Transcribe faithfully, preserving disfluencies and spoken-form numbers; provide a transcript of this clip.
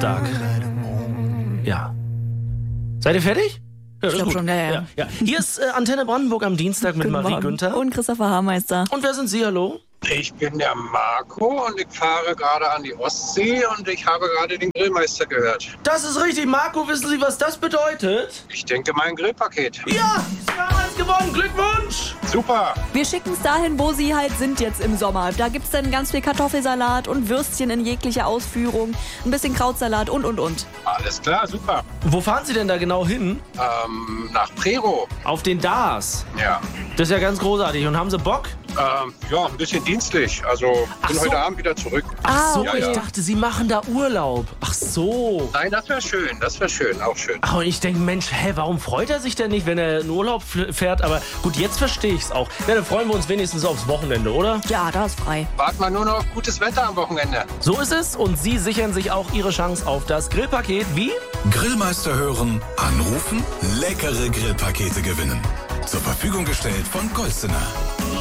Dienstag. Ja. Seid ihr fertig? Ja, Ich glaube schon, ja, ja. ja, ja. Hier ist äh, Antenne Brandenburg am Dienstag mit Guten Marie Morgen. Günther. Und Christopher Haarmeister. Und wer sind Sie, hallo? Ich bin der Marco und ich fahre gerade an die Ostsee und ich habe gerade den Grillmeister gehört. Das ist richtig. Marco, wissen Sie, was das bedeutet? Ich denke, mein Grillpaket. Ja, Sie haben eins gewonnen. Glückwunsch! Super! Wir schicken es dahin, wo Sie halt sind jetzt im Sommer. Da gibt es dann ganz viel Kartoffelsalat und Würstchen in jeglicher Ausführung, ein bisschen Krautsalat und, und, und. Alles klar, super. Wo fahren Sie denn da genau hin? Ähm, nach Prero. Auf den Dars. Ja. Das ist ja ganz großartig. Und haben Sie Bock? Ähm, ja, ein bisschen dienstlich. Also, Ach bin so. heute Abend wieder zurück. Ach so, ja, ich ja. dachte, Sie machen da Urlaub. Ach so. Nein, das wäre schön, das wäre schön, auch schön. Ach, und ich denke, Mensch, hä, warum freut er sich denn nicht, wenn er in Urlaub f- fährt? Aber gut, jetzt verstehe ich es auch. Ja, dann freuen wir uns wenigstens aufs Wochenende, oder? Ja, da ist frei. Warten wir nur noch auf gutes Wetter am Wochenende. So ist es und Sie sichern sich auch Ihre Chance auf das Grillpaket wie? Grillmeister hören, anrufen, leckere Grillpakete gewinnen. Zur Verfügung gestellt von Golstener.